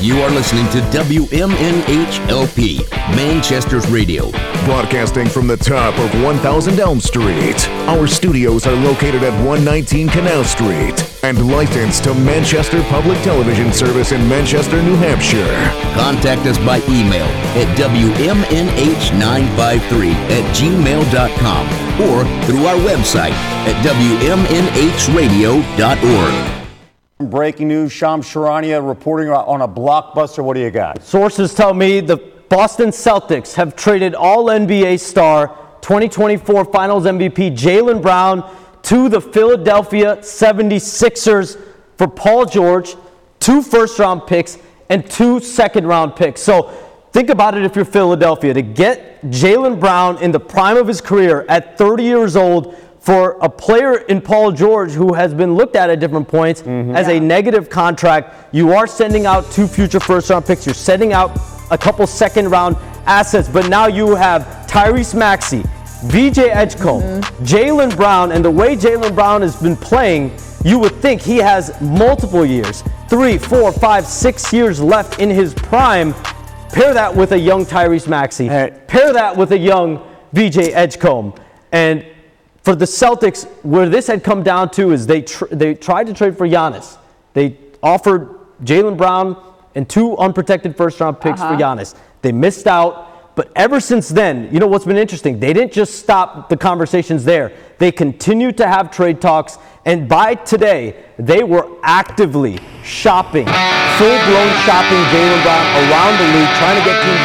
You are listening to WMNHLP, Manchester's radio. Broadcasting from the top of 1000 Elm Street. Our studios are located at 119 Canal Street and licensed to Manchester Public Television Service in Manchester, New Hampshire. Contact us by email at WMNH953@gmail.com or through our website at WMNHradio.org. Breaking news, Shams Charania reporting on a blockbuster. What do you got? Sources tell me the Boston Celtics have traded All-NBA star 2024 Finals MVP Jaylen Brown to the Philadelphia 76ers for Paul George, 2 first-round picks, and 2 second-round picks. So think about it if you're Philadelphia. To get Jaylen Brown in the prime of his career at 30 years old for a player in Paul George who has been looked at different points as a negative contract, you are sending out 2 future first-round picks. You're sending out a couple second-round assets, but now you have Tyrese Maxey, VJ Edgecombe, Jaylen Brown, and the way Jaylen Brown has been playing, you would think he has multiple years, 3, 4, 5, 6 years left in his prime. Pair that with a young Tyrese Maxey. Pair that with a young VJ Edgecombe. And for the Celtics, where this had come down to is they tried to trade for Giannis. They offered Jaylen Brown and 2 unprotected first-round picks for Giannis. They missed out. But ever since then, you know what's been interesting? They didn't just stop the conversations there. They continued to have trade talks. And by today, they were actively shopping, full-blown shopping Jaylen Brown around the league, trying to get teams